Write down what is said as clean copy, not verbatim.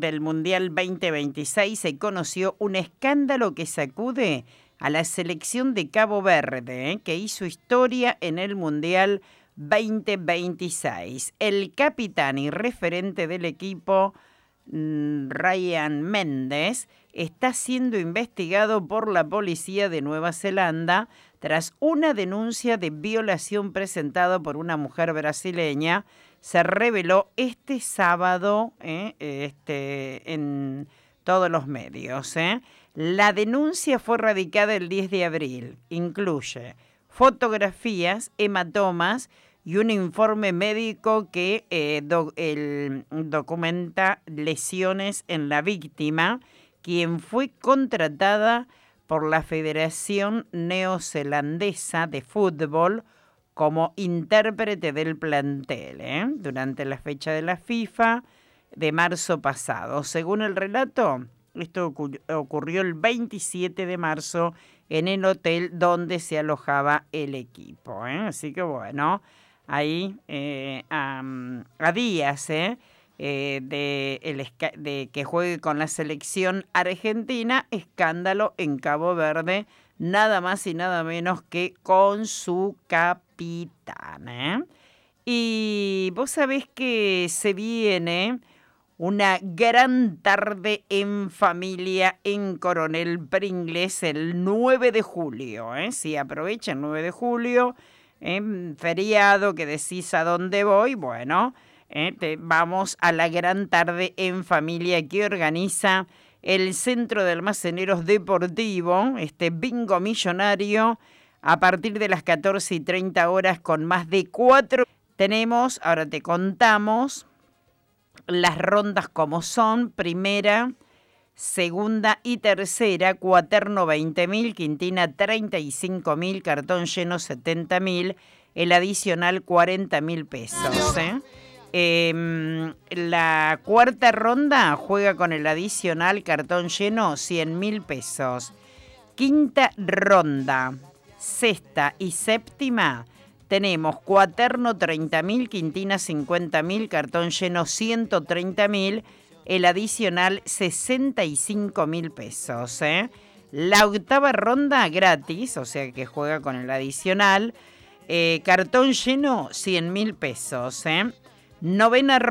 del Mundial 2026 se conoció un escándalo que sacude a la selección de Cabo Verde, que hizo historia en el Mundial 2026. El capitán y referente del equipo, Ryan Méndez, está siendo investigado por la policía de Nueva Zelanda tras una denuncia de violación presentada por una mujer brasileña. Se reveló este sábado en todos los medios. La denuncia fue radicada el 10 de abril. Incluye fotografías, hematomas y un informe médico que documenta lesiones en la víctima, quien fue contratada por la Federación Neozelandesa de Fútbol como intérprete del plantel, durante la fecha de la FIFA de marzo pasado. Según el relato, esto ocurrió el 27 de marzo en el hotel donde se alojaba el equipo. Así que bueno, ahí a días de que juegue con la selección argentina, escándalo en Cabo Verde, nada más y nada menos que con su capitán. Y vos sabés que se viene una gran tarde en familia en Coronel Pringles el 9 de julio. Si aprovecha el 9 de julio, feriado, que decís a dónde voy, bueno, vamos a la gran tarde en familia que organiza el Centro de Almaceneros Deportivo, bingo millonario, a partir de las 14:30 con más de 4. Tenemos, ahora te contamos, las rondas como son: primera, segunda y tercera, cuaterno 20.000, quintina 35.000, cartón lleno 70.000, el adicional 40.000 pesos. La cuarta ronda juega con el adicional cartón lleno 100.000 pesos. Quinta ronda, sexta y séptima, tenemos cuaterno 30.000, quintina 50.000, cartón lleno 130.000, el adicional 65.000 pesos. La octava ronda gratis, o sea que juega con el adicional, cartón lleno 100.000 pesos. Novena ronda.